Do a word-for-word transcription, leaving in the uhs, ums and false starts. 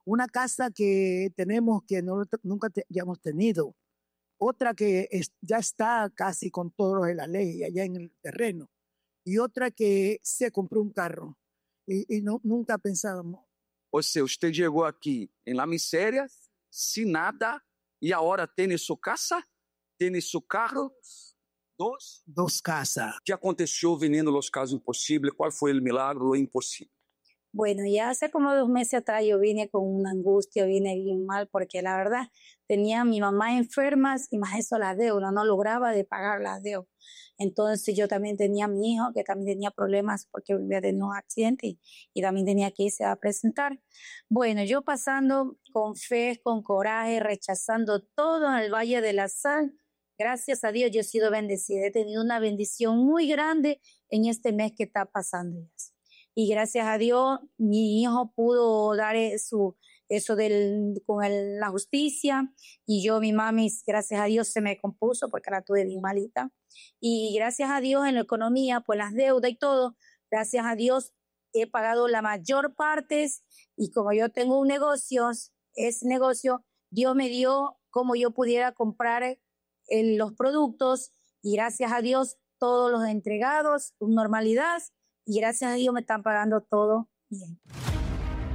Una casa que tenemos que no, nunca te, hayamos tenido. Otra que es, ya está casi con todo de la ley allá en el terreno. Y otra que se compró un carro. Y, y no, nunca pensábamos. O sea, usted llegó aquí en la miseria, sin nada, y ahora tiene su casa, tiene su carro. Dos? Dos casas. ¿Qué aconteció viniendo los casos imposibles? ¿Cuál fue el milagro, lo imposible? Bueno, ya hace como dos meses atrás yo vine con una angustia, vine bien mal, porque la verdad tenía a mi mamá enfermas y más eso las deudas, no lograba de pagar las deudas. Entonces yo también tenía a mi hijo que también tenía problemas porque vivía de un accidente y, y también tenía que irse a presentar. Bueno, yo pasando con fe, con coraje, rechazando todo en el Valle de la Sal. Gracias a Dios yo he sido bendecida, he tenido una bendición muy grande en este mes que está pasando ya. Y gracias a Dios mi hijo pudo dar su, eso del, con el, la justicia, y yo, mi mami, gracias a Dios se me compuso porque la tuve bien malita, y gracias a Dios en la economía, pues las deudas y todo, gracias a Dios he pagado la mayor parte, y como yo tengo un negocio, ese negocio, Dios me dio como yo pudiera comprar el, los productos, y gracias a Dios todos los entregados con normalidad. Y gracias a Dios me están pagando todo bien.